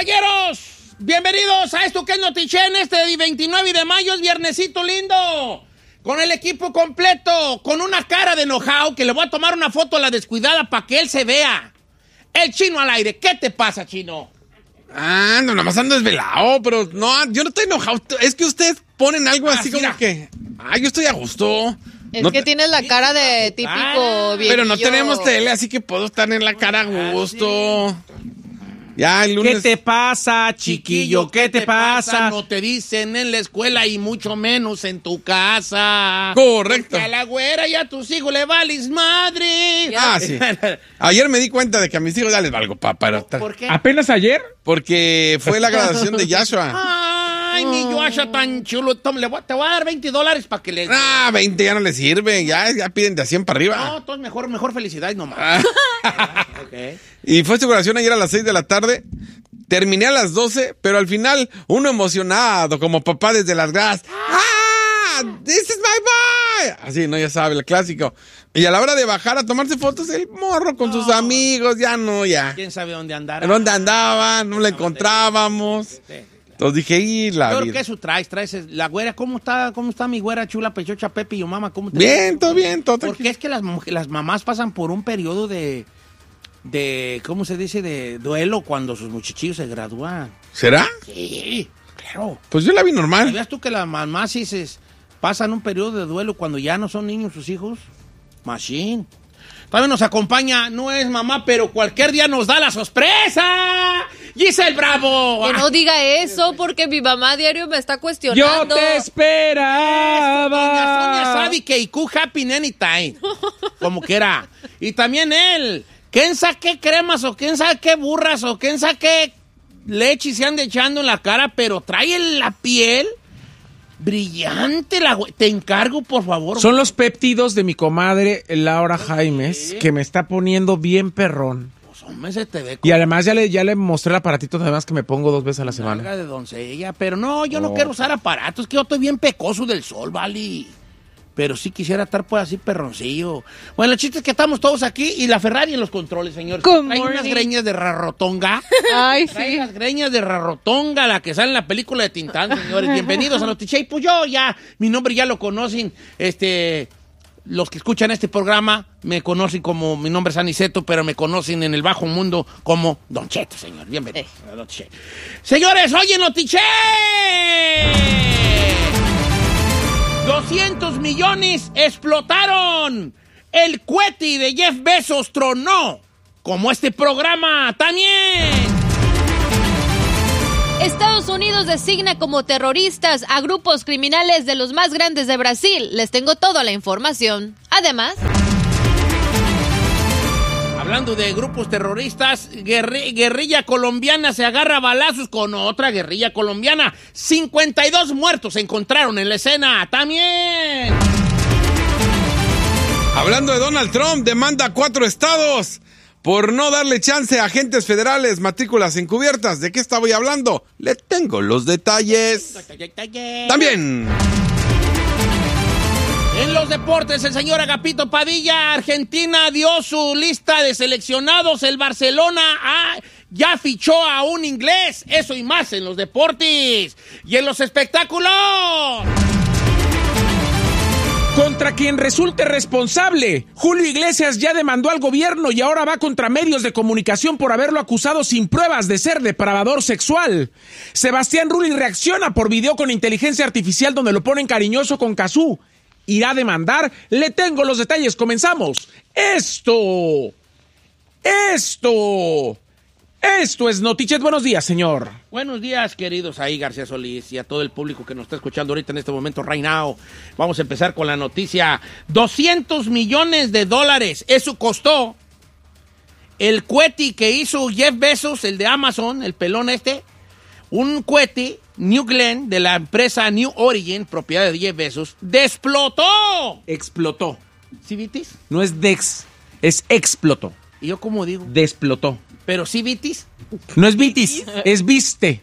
caballeros, bienvenidos a esto que es Notichen, este 29 de mayo, es viernesito lindo, con el equipo completo, con una cara de enojado, que le voy a tomar una foto a la descuidada para que él se vea. El Chino al aire, ¿qué te pasa, Chino? No, nada más ando desvelado, pero no, yo no estoy enojado, es que ustedes ponen algo así como mira. que, yo estoy a gusto. Es no que tienes la cara de típico viejillo. Pero no tenemos tele, así que puedo estar en la cara a gusto. Ya, el lunes. ¿Qué te pasa, chiquillo? ¿Qué te pasa? No te dicen en la escuela y mucho menos en tu casa. Correcto. Porque a la güera y a tus hijos le vales madre. Sí. Ayer me di cuenta de que a mis hijos ya les valgo papá. ¿Por qué? ¿Apenas ayer? Porque fue la graduación de Yashua. Ay, mi Joshua tan chulo. Tom, te voy a dar $20 para que le... 20 ya no les sirve. Ya piden de a 100 para arriba. No, entonces mejor felicidad nomás. Okay. Y fue su graduación ayer a las 6 de la tarde. Terminé a las 12, pero al final uno emocionado como papá desde las gradas. This is my boy. Así, no, ya sabe, el clásico. Y a la hora de bajar a tomarse fotos, el morro con sus amigos, ya. ¿Quién sabe dónde andar? ¿Dónde andaban? No la encontrábamos. Entonces dije, Yo creo que eso traes la güera, ¿cómo está mi güera chula, pechocha, Pepe y yo, mamá? ¿Cómo te bien, todo bien, todo Porque es que las mamás pasan por un periodo de, ¿cómo se dice? De duelo cuando sus muchachillos se gradúan. ¿Será? Sí, claro. Pues yo la vi normal. ¿Sabías tú que las mamás pasan un periodo de duelo cuando ya no son niños sus hijos? Machine. También nos acompaña, no es mamá, pero cualquier día nos da la sorpresa. Giselle Bravo. Que no diga eso, porque mi mamá a diario me está cuestionando. ¡Yo te esperaba! Doña Sonia sabe que IQ happy anytime. Como quiera. Y también él. ¿Quién sabe qué cremas o quién sabe qué burras o quién sabe qué leche se anda echando en la cara, pero trae la piel brillante? Te encargo, por favor. Son los péptidos de mi comadre Laura Jaimes, que me está poniendo bien perrón. Pues, hombre, se te ve Y además ya le mostré el aparatito, además que me pongo 2 veces a la semana. de doncella, pero no, yo no quiero usar aparatos, que yo estoy bien pecoso del sol, vale. Pero sí quisiera estar pues así perroncillo. Bueno, el chiste es que estamos todos aquí y la Ferrari en los controles, señores. Hay unas greñas de rarotonga. Ay, Trae sí. las greñas de rarotonga, la que sale en la película de Tintán, señores. Bienvenidos a Notiche. Pues yo ya, mi nombre ya lo conocen. Los que escuchan este programa me conocen como, mi nombre es Aniceto, pero me conocen en el bajo mundo como Don Cheto, señor. Bienvenidos a Notiche. Señores, oye, Notiche. 200 millones explotaron. El cohete de Jeff Bezos tronó. Como este programa también. Estados Unidos designa como terroristas a grupos criminales de los más grandes de Brasil. Les tengo toda la información. Además, hablando de grupos terroristas, guerrilla colombiana se agarra a balazos con otra guerrilla colombiana. 52 muertos se encontraron en la escena también. Hablando de Donald Trump, demanda a 4 estados por no darle chance a agentes federales, matrículas encubiertas. ¿De qué estaba hablando? Le tengo los detalles. También. En los deportes, el señor Agapito Padilla, Argentina dio su lista de seleccionados. El Barcelona ya fichó a un inglés. Eso y más en los deportes. Y en los espectáculos. Contra quien resulte responsable, Julio Iglesias ya demandó al gobierno y ahora va contra medios de comunicación por haberlo acusado sin pruebas de ser depravador sexual. Sebastián Rulli reacciona por video con inteligencia artificial donde lo ponen cariñoso con Cazzu. Irá a demandar. Le tengo los detalles. Comenzamos. Esto es Notichet. Buenos días, señor. Buenos días, queridos ahí, García Solís, y a todo el público que nos está escuchando ahorita en este momento, right now. Vamos a empezar con la noticia. $200 millones. Eso costó el cohete que hizo Jeff Bezos, el de Amazon, el pelón un cohete New Glenn de la empresa New Origin, propiedad de Jeff Bezos, ¡explotó! Explotó. ¿Sí vitis? No es dex, es explotó. ¿Y yo cómo digo? Desplotó. ¿Pero sí vitis? No es vitis, es viste.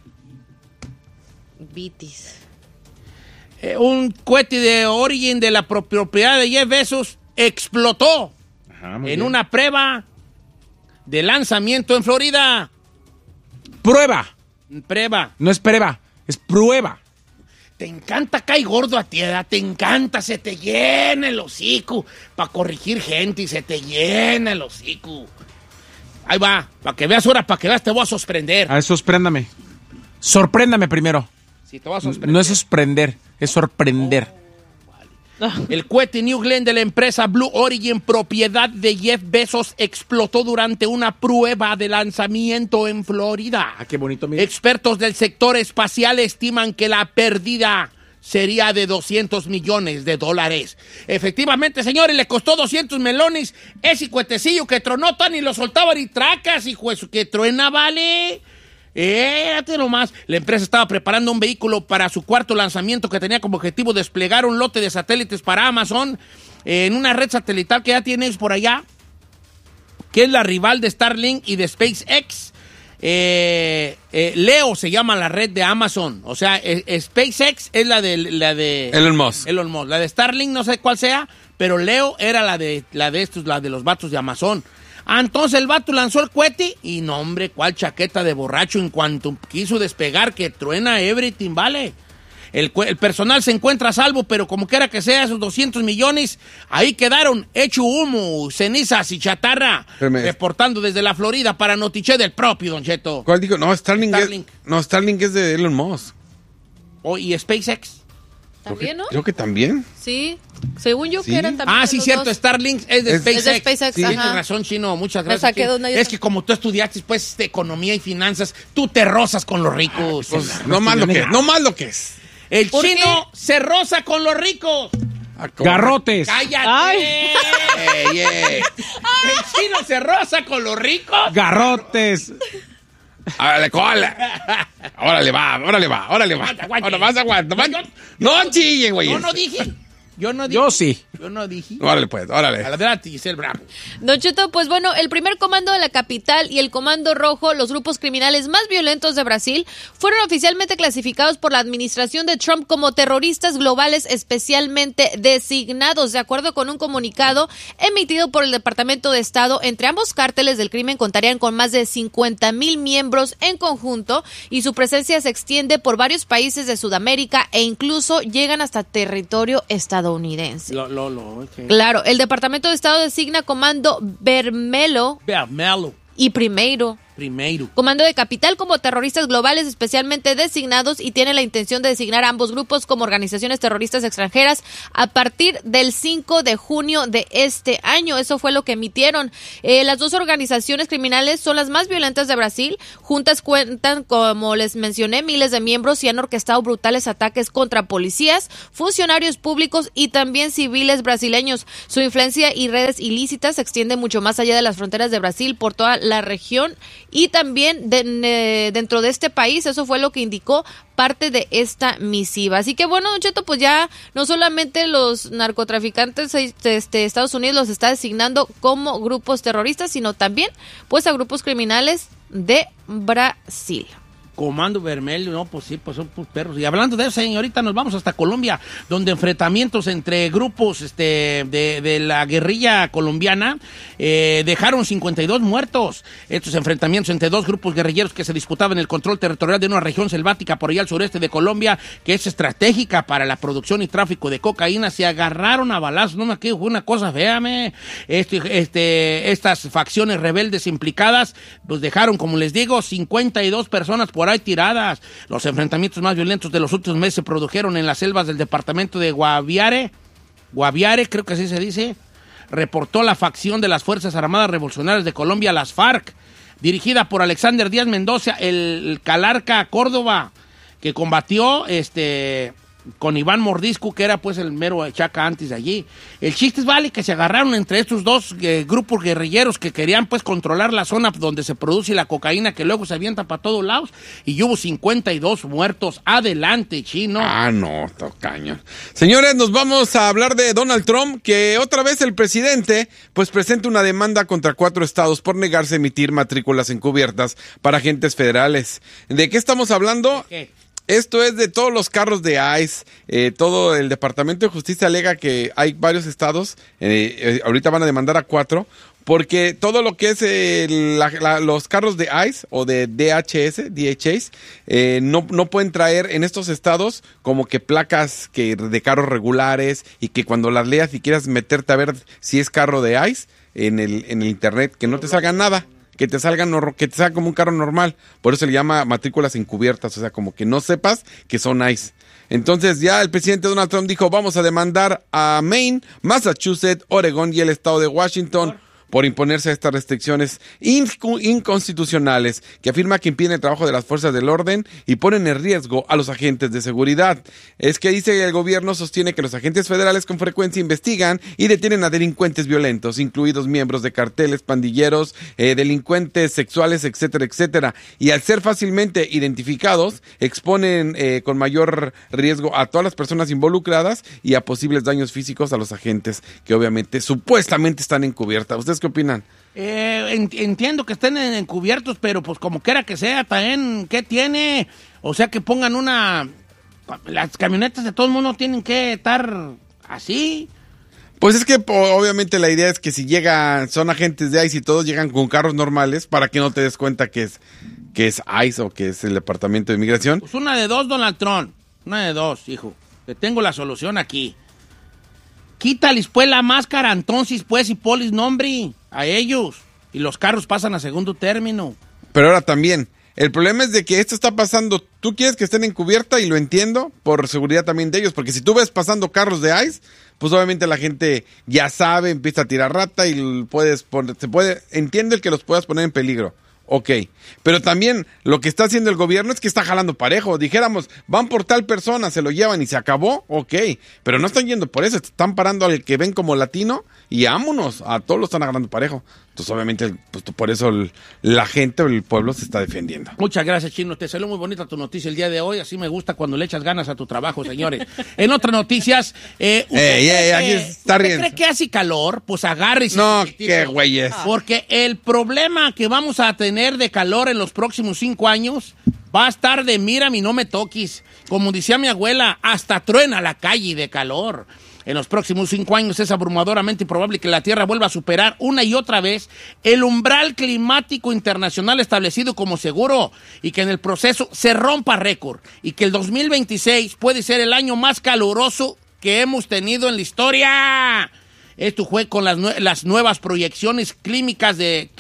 Vitis. Un cohete de Origin de la propiedad de Jeff Bezos explotó en una prueba de lanzamiento en Florida. Prueba. Prueba. No es prueba, es prueba. Te encanta caer gordo a ti, ¿verdad? Te encanta, se te llena el hocico para corregir gente y se te llena el hocico. Ahí va, para que veas ahora, para que veas, te voy a sorprender. A ver, sorpréndame. Sorpréndame primero. Sí, te voy a sorprender. No es sorprender, es sorprender. El cohete New Glenn de la empresa Blue Origin, propiedad de Jeff Bezos, explotó durante una prueba de lanzamiento en Florida. Ah, qué bonito, mira. Expertos del sector espacial estiman que la pérdida sería de $200 millones. Efectivamente, señores, le costó 200 melones ese cuetecillo que tronó tan y lo soltaban y tracas, hijo, eso que truena, vale. Fíjate nomás, la empresa estaba preparando un vehículo para su cuarto lanzamiento que tenía como objetivo desplegar un lote de satélites para Amazon en una red satelital que ya tienes por allá, que es la rival de Starlink y de SpaceX. Leo se llama la red de Amazon, o sea, SpaceX es la de Elon Musk. La de Starlink no sé cuál sea, pero Leo era la de los vatos de Amazon. Entonces el vato lanzó el cohete y no, hombre, cuál chaqueta de borracho en cuanto quiso despegar, que truena everything, vale. El personal se encuentra a salvo, pero como quiera que sea, esos 200 millones, ahí quedaron, hecho humo, cenizas y chatarra. Reportando desde la Florida para Notiche del propio, Don Cheto. ¿Cuál dijo? No, Starlink es de Elon Musk. ¿Y SpaceX? ¿También, no? Creo que también. Sí, según yo Sí. que eran también. Sí, los cierto, dos. Starlink es de SpaceX. Es de SpaceX, sí, ajá. tienes razón, Chino, muchas Me gracias. saqué Chino. de una y Es otra. que como tú estudiaste, pues, de economía y finanzas, tú te rozas con los ricos. No más lo que es. El ¿Por chino se roza con los ricos. Garrotes. ¡Cállate! Ay. El chino se roza con los ricos. Garrotes. Órale, cola. Órale, va. Aguanta. Ahora más aguanta. No chillen, güey. Yo no dije. Yo sí. Yo no dije. Órale, pues, órale. Adelante, Giselle Bravo. Don Cheto, pues bueno, el primer comando de la capital y el comando rojo, los grupos criminales más violentos de Brasil, fueron oficialmente clasificados por la administración de Trump como terroristas globales especialmente designados. De acuerdo con un comunicado emitido por el Departamento de Estado, entre ambos cárteles del crimen contarían con más de 50,000 miembros en conjunto y su presencia se extiende por varios países de Sudamérica e incluso llegan hasta territorio estadounidense. Okay. Claro, el Departamento de Estado designa Comando Vermelho Melo. y Primeiro. Comando de Capital como terroristas globales especialmente designados y tiene la intención de designar a ambos grupos como organizaciones terroristas extranjeras a partir del 5 de junio de este año. Eso fue lo que emitieron. Las dos organizaciones criminales son las más violentas de Brasil. Juntas cuentan, como les mencioné, miles de miembros y han orquestado brutales ataques contra policías, funcionarios públicos y también civiles brasileños. Su influencia y redes ilícitas se extienden mucho más allá de las fronteras de Brasil por toda la región y también dentro de este país. Eso fue lo que indicó parte de esta misiva. Así que bueno, Don Cheto, pues ya no solamente los narcotraficantes de Estados Unidos los está designando como grupos terroristas, sino también pues a grupos criminales de Brasil. Comando Vermelho, no, pues sí, pues son perros. Y hablando de eso, señorita, nos vamos hasta Colombia, donde enfrentamientos entre grupos de la guerrilla colombiana dejaron 52 muertos. Estos enfrentamientos entre dos grupos guerrilleros que se disputaban el control territorial de una región selvática por allá al sureste de Colombia, que es estratégica para la producción y tráfico de cocaína, se agarraron a balazos. No me acuerdo, fue una cosa fea, estas facciones rebeldes implicadas, pues dejaron, como les digo, 52 personas por ahí tiradas. Los enfrentamientos más violentos de los últimos meses se produjeron en las selvas del departamento de Guaviare, creo que así se dice, reportó la facción de las Fuerzas Armadas Revolucionarias de Colombia, las FARC, dirigida por Alexander Díaz Mendoza, el Calarca Córdoba, que combatió con Iván Mordisco, que era pues el mero chaca antes de allí. El chiste es, vale, que se agarraron entre estos dos grupos guerrilleros que querían pues controlar la zona donde se produce la cocaína, que luego se avienta para todos lados, y hubo 52 muertos. Adelante, chino. No, tocaño. Señores, nos vamos a hablar de Donald Trump, que otra vez el presidente pues presenta una demanda contra 4 estados por negarse a emitir matrículas encubiertas para agentes federales. ¿De qué estamos hablando? ¿Qué? Esto es de todos los carros de ICE. Todo el Departamento de Justicia alega que hay varios estados, ahorita van a demandar a 4, porque todo lo que es los carros de ICE o de DHS, no pueden traer en estos estados como que placas de carros regulares y que cuando las leas y quieras meterte a ver si es carro de ICE en el internet, que no te salga nada. Que te salga como un carro normal. Por eso se le llama matrículas encubiertas, o sea, como que no sepas que son ICE. Entonces ya el presidente Donald Trump dijo, vamos a demandar a Maine, Massachusetts, Oregón y el estado de Washington por imponerse a estas restricciones inconstitucionales que afirma que impiden el trabajo de las fuerzas del orden y ponen en riesgo a los agentes de seguridad. Es que dice que el gobierno sostiene que los agentes federales con frecuencia investigan y detienen a delincuentes violentos, incluidos miembros de carteles, pandilleros, delincuentes sexuales, etcétera, etcétera. Y al ser fácilmente identificados, exponen con mayor riesgo a todas las personas involucradas y a posibles daños físicos a los agentes que obviamente, supuestamente están encubiertas. ¿Ustedes qué opinan? Entiendo que estén encubiertos, pero pues como quiera que sea, también, ¿qué tiene? O sea, que pongan las camionetas de todo el mundo tienen que estar así. Pues es que obviamente la idea es que si son agentes de ICE y todos llegan con carros normales para que no te des cuenta que es ICE o que es el Departamento de Inmigración. Pues una de dos, Donald Trump. Una de dos, hijo. Te tengo la solución aquí. Quítales pues la máscara, entonces pues y polis nombre a ellos. Y los carros pasan a segundo término. Pero ahora también, el problema es de que esto está pasando, tú quieres que estén encubierta y lo entiendo, por seguridad también de ellos, porque si tú ves pasando carros de ICE, pues obviamente la gente ya sabe, empieza a tirar rata y entiende el que los puedas poner en peligro. Ok, pero también lo que está haciendo el gobierno es que está jalando parejo. Dijéramos, van por tal persona, se lo llevan y se acabó, ok. Pero no están yendo por eso, están parando al que ven como latino y vámonos, a todos lo están agarrando parejo. Entonces obviamente pues, por eso la gente o el pueblo se está defendiendo. Muchas gracias, Chino, te salió muy bonita tu noticia el día de hoy. Así me gusta cuando le echas ganas a tu trabajo, señores. En otras noticias, está riendo. ¿Cree que hace calor? Pues agárrese. No, qué güeyes. Porque el problema que vamos a tener de calor en los próximos 5 años va a estar de mírame y no me toques. Como decía mi abuela, hasta truena la calle de calor. En los próximos 5 años es abrumadoramente probable que la Tierra vuelva a superar una y otra vez el umbral climático internacional establecido como seguro y que en el proceso se rompa récord y que el 2026 puede ser el año más caluroso que hemos tenido en la historia. Esto fue con las nuevas proyecciones climáticas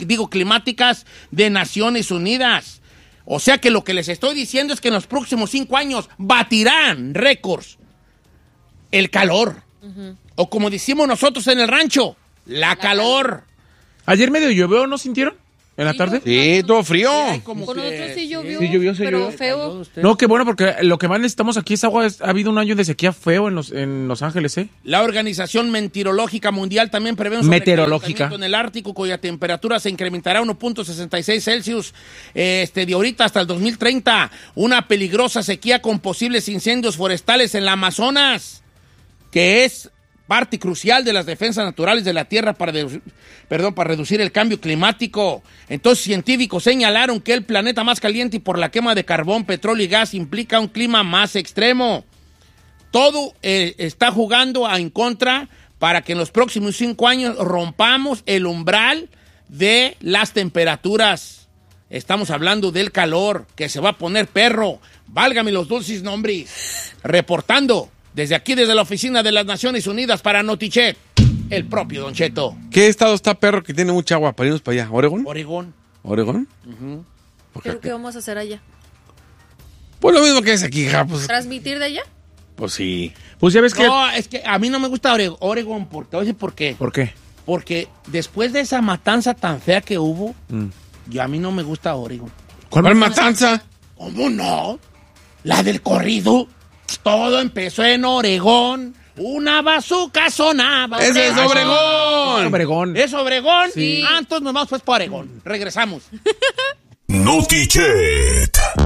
de Naciones Unidas. O sea que lo que les estoy diciendo es que en los próximos 5 años batirán récords el calor. Uh-huh. O como decimos nosotros en el rancho, la calor. Ayer medio llovió, ¿no sintieron? ¿En la tarde? Sí, todo frío. Sí, con nosotros sí llovió, pero feo. No, qué bueno, porque lo que más necesitamos aquí es agua. Ha habido un año de sequía feo en Los Ángeles, ¿eh? La Organización Meteorológica Mundial también prevé un sobrecalentamiento en el Ártico, cuya temperatura se incrementará a 1.66 Celsius de ahorita hasta el 2030. Una peligrosa sequía con posibles incendios forestales en la Amazonas, que es parte crucial de las defensas naturales de la Tierra para reducir el cambio climático. Entonces, científicos señalaron que el planeta más caliente y por la quema de carbón, petróleo y gas implica un clima más extremo. Todo está jugando en contra para que en los próximos 5 años rompamos el umbral de las temperaturas. Estamos hablando del calor, que se va a poner perro. Válgame los dulces nombres. Reportando desde aquí, desde la oficina de las Naciones Unidas para Notichet, el propio Don Cheto. ¿Qué estado está perro que tiene mucha agua para irnos para allá? ¿Oregón? Oregón. ¿Oregón? Uh-huh. ¿Pero qué vamos a hacer allá? Pues lo mismo que es aquí, hija. Pues, ¿transmitir de allá? Pues sí. Pues ya ves que... No, es que a mí no me gusta Oregón. Te voy a decir por qué. ¿Por qué? Porque después de esa matanza tan fea que hubo, a mí no me gusta Oregón. ¿Cuál matanza? ¿Cómo no? La del corrido. Todo empezó en Oregón. Una bazooka sonaba. ¡Ese es Obregón! Obregón. ¿Es Obregón? Sí. Entonces nos vamos pues para Oregón. Regresamos. Notichet.